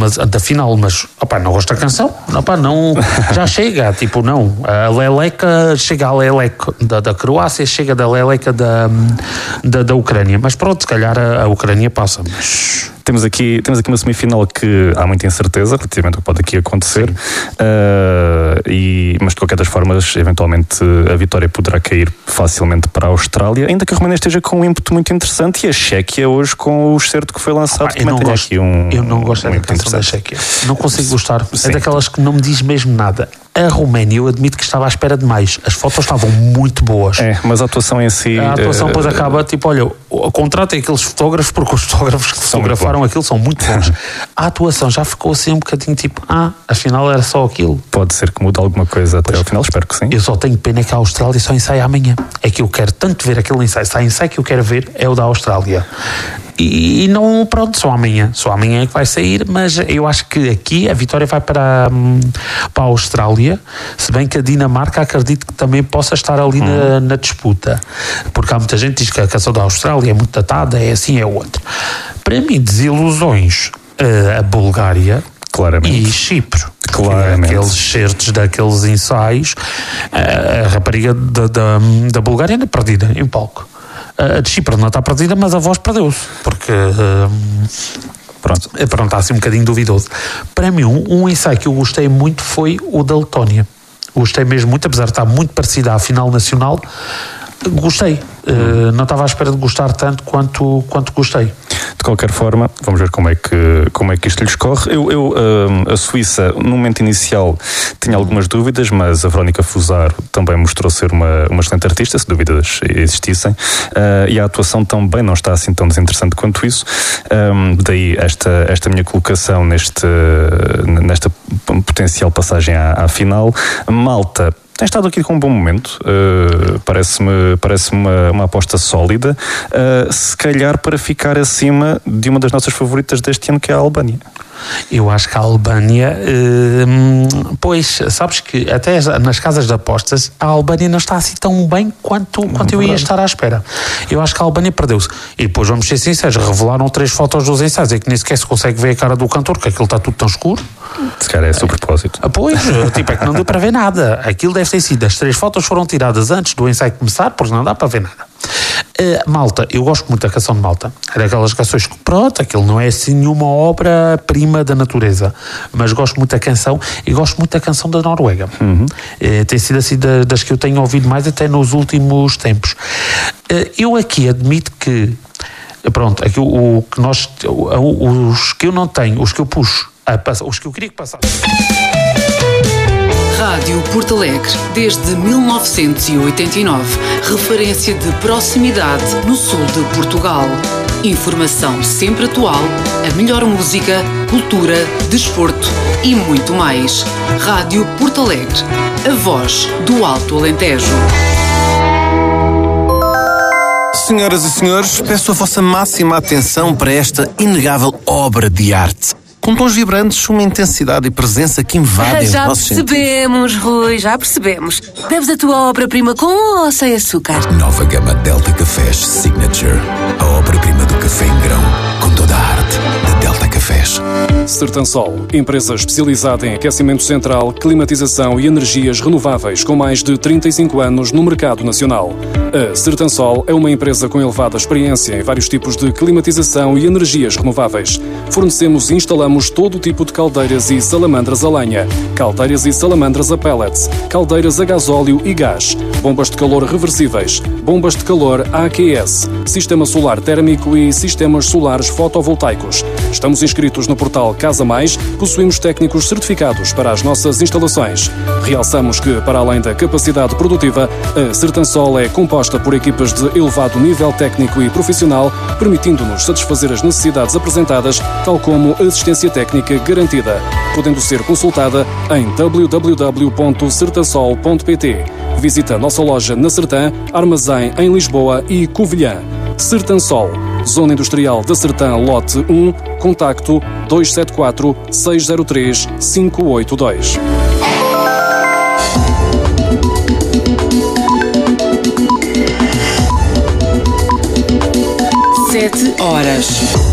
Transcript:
mas da final, mas não gosto da canção, não, já chega, tipo, não, a Leleca chega à Leleca da Croácia, chega da Leleca da Ucrânia, mas pronto, se calhar a Ucrânia passa, mas... Temos aqui uma semifinal que há muita incerteza relativamente ao que pode aqui acontecer, mas de qualquer das formas, eventualmente a vitória poderá cair facilmente para a Austrália, ainda que a Roménia esteja com um ímpeto muito interessante, e a Chequia hoje com o excerto que foi lançado eu não gosto da canção da Chequia, não consigo gostar. Sim. É daquelas que não me diz mesmo nada. A Roménia, eu admito que estava à espera de mais. As fotos estavam muito boas. Mas a atuação em si... A atuação depois acaba, tipo, olha, contratem aqueles fotógrafos, porque os fotógrafos que fotografaram aquilo são muito bons. A atuação já ficou assim um bocadinho tipo, afinal era só aquilo. Pode ser que mude alguma coisa até ao final, espero que sim. Eu só tenho pena que a Austrália só ensaia amanhã. É que eu quero tanto ver aquele ensaio. Se há ensaio que eu quero ver, é o da Austrália. E não, pronto, só amanhã é que vai sair, mas eu acho que aqui a vitória vai para a Austrália, se bem que a Dinamarca acredito que também possa estar ali na disputa, porque há muita gente que diz que a canção da Austrália é muito datada, é assim, é outra. Para mim, desilusões, a Bulgária, claramente, e Chipre, claramente, aqueles certos daqueles ensaios, a rapariga da Bulgária anda perdida em palco. A de Chipre não está perdida, mas a voz perdeu-se, porque pronto, está assim um bocadinho duvidoso. Para mim, um ensaio que eu gostei muito foi o da Letónia. Gostei mesmo muito, apesar de estar muito parecida à final nacional, gostei. Não estava à espera de gostar tanto quanto gostei. De qualquer forma, vamos ver como é que isto lhes corre. A Suíça, no momento inicial, tinha algumas dúvidas, mas a Verónica Fusaro também mostrou ser uma excelente artista, se dúvidas existissem, e a atuação também não está assim tão desinteressante quanto isso. Daí esta minha colocação nesta potencial passagem à final. Malta tem estado aqui com um bom momento, parece-me uma aposta sólida, se calhar para ficar acima de uma das nossas favoritas deste ano, que é a Albânia. Eu acho que a Albânia, pois, sabes que até nas casas de apostas a Albânia não está assim tão bem quanto eu ia estar à espera. Eu acho que a Albânia perdeu-se. E depois, vamos ser sinceros, revelaram 3 fotos dos ensaios, é que nem sequer se consegue ver a cara do cantor, que aquilo está tudo tão escuro. Se calhar é seu propósito. Pois, tipo, é que não deu para ver nada. Aquilo deve ter sido, as 3 fotos foram tiradas antes do ensaio começar, porque não dá para ver nada. Malta, eu gosto muito da canção de Malta. É daquelas canções que, pronto, aquilo não é assim nenhuma obra-prima da natureza, mas gosto muito da canção e gosto muito da canção da Noruega. Tem sido assim das que eu tenho ouvido mais até nos últimos tempos. Eu aqui admito que, pronto, aqui os que eu não tenho, os que eu puxo, os que eu queria que passassem. Rádio Porto Alegre, desde 1989, referência de proximidade no sul de Portugal. Informação sempre atual, a melhor música, cultura, desporto e muito mais. Rádio Porto Alegre, a voz do Alto Alentejo. Senhoras e senhores, peço a vossa máxima atenção para esta inegável obra de arte. Com tons vibrantes, uma intensidade e presença que invadem os nossos sentidos. Já percebemos, Rui, já percebemos. Deves a tua obra-prima com ou sem açúcar? Nova gama Delta Cafés Signature. A obra-prima do café em grão, com toda a arte de Delta Cafés. Sertansol, empresa especializada em aquecimento central, climatização e energias renováveis, com mais de 35 anos no mercado nacional. A Sertansol é uma empresa com elevada experiência em vários tipos de climatização e energias renováveis. Fornecemos e instalamos todo tipo de caldeiras e salamandras a lenha, caldeiras e salamandras a pellets, caldeiras a gasóleo e gás, bombas de calor reversíveis, bombas de calor AQS, sistema solar térmico e sistemas solares fotovoltaicos. Estamos inscritos no portal Casa Mais, possuímos técnicos certificados para as nossas instalações. Realçamos que, para além da capacidade produtiva, a Sertansol é composta por equipas de elevado nível técnico e profissional, permitindo-nos satisfazer as necessidades apresentadas, tal como assistência técnica garantida, podendo ser consultada em www.sertansol.pt. Visita a nossa loja na Sertã, armazém em Lisboa e Covilhã. Sertansol, Zona Industrial da Sertã, lote 1, contacto 274 603 582. 7 horas.